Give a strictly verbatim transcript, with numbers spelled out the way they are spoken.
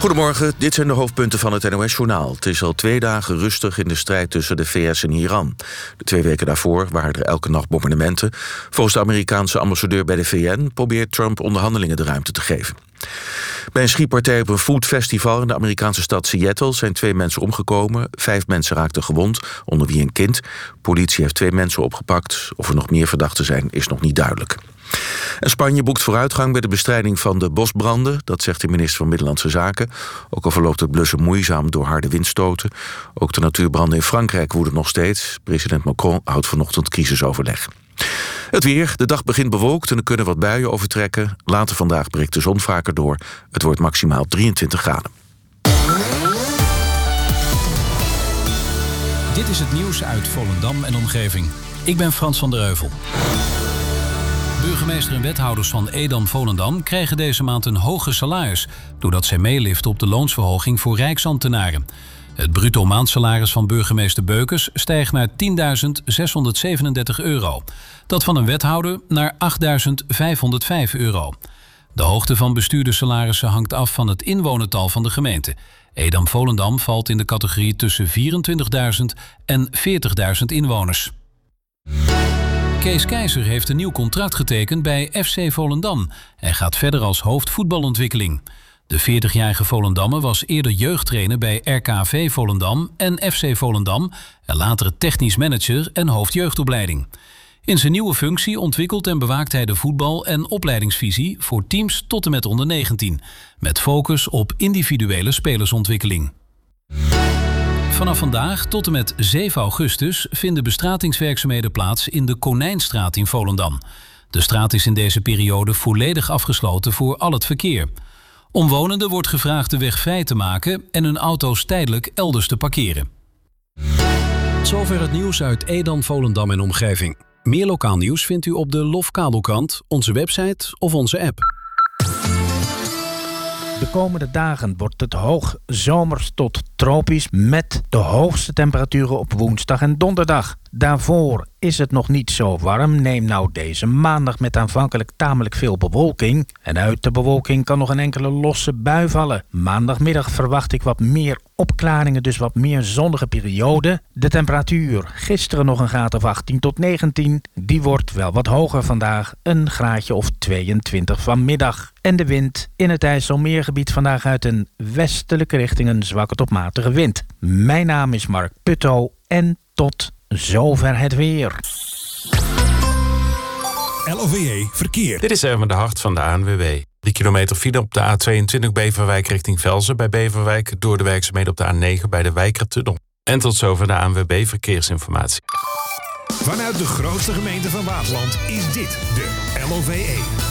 Goedemorgen, dit zijn de hoofdpunten van het N O S-journaal. Het is al twee dagen rustig in de strijd tussen de V S en Iran. De twee weken daarvoor waren er elke nacht bombardementen. Volgens de Amerikaanse ambassadeur bij de V N probeert Trump onderhandelingen de ruimte te geven. Bij een schietpartij op een foodfestival in de Amerikaanse stad Seattle zijn twee mensen omgekomen. Vijf mensen raakten gewond, onder wie een kind. Politie heeft twee mensen opgepakt. Of er nog meer verdachten zijn, is nog niet duidelijk. En Spanje boekt vooruitgang bij de bestrijding van de bosbranden. Dat zegt de minister van Binnenlandse Zaken. Ook al verloopt het blussen moeizaam door harde windstoten. Ook de natuurbranden in Frankrijk woeden nog steeds. President Macron houdt vanochtend crisisoverleg. Het weer. De dag begint bewolkt en er kunnen wat buien overtrekken. Later vandaag breekt de zon vaker door. Het wordt maximaal drieëntwintig graden. Dit is het nieuws uit Volendam en omgeving. Ik ben Frans van der Heuvel. Burgemeester en wethouders van Edam-Volendam krijgen deze maand een hoger salaris, doordat zij meeliften op de loonsverhoging voor rijksambtenaren. Het bruto maandsalaris van burgemeester Beukers stijgt naar tienduizend zeshonderdzevenendertig euro. Dat van een wethouder naar achtduizend vijfhonderdvijf euro. De hoogte van bestuurderssalarissen hangt af van het inwonertal van de gemeente. Edam-Volendam valt in de categorie tussen vierentwintigduizend en veertigduizend inwoners. Kees Keizer heeft een nieuw contract getekend bij F C Volendam en gaat verder als hoofd voetbalontwikkeling. De veertigjarige Volendammer was eerder jeugdtrainer bij R K V Volendam en F C Volendam en later technisch manager en hoofd jeugdopleiding. In zijn nieuwe functie ontwikkelt en bewaakt hij de voetbal- en opleidingsvisie voor teams tot en met onder negentien, met focus op individuele spelersontwikkeling. Vanaf vandaag tot en met zeven augustus vinden bestratingswerkzaamheden plaats in de Konijnstraat in Volendam. De straat is in deze periode volledig afgesloten voor al het verkeer. Omwonenden wordt gevraagd de weg vrij te maken en hun auto's tijdelijk elders te parkeren. Zover het nieuws uit Edam, Volendam en omgeving. Meer lokaal nieuws vindt u op de Lof Kabelkrant, onze website of onze app. De komende dagen wordt het hoog zomers tot tropisch met de hoogste temperaturen op woensdag en donderdag. Daarvoor is het nog niet zo warm. Neem nou deze maandag met aanvankelijk tamelijk veel bewolking. En uit de bewolking kan nog een enkele losse bui vallen. Maandagmiddag verwacht ik wat meer opklaringen, dus wat meer zonnige periode. De temperatuur, gisteren nog een graad of achttien tot negentien. Die wordt wel wat hoger vandaag, een graadje of tweeëntwintig vanmiddag. En de wind in het IJsselmeergebied vandaag uit een westelijke richting een zwakke tot matige wind. Mijn naam is Mark Putto en tot zover het weer. L O V E Verkeer. Dit is Erwin de Hart van de A N W B. drie kilometer file op de A tweeëntwintig Beverwijk richting Velzen bij Beverwijk. Door de werkzaamheden op de A negen bij de Wijkertunnel. En tot zover de A N W B Verkeersinformatie. Vanuit de grootste gemeente van Waasland is dit de L O V E.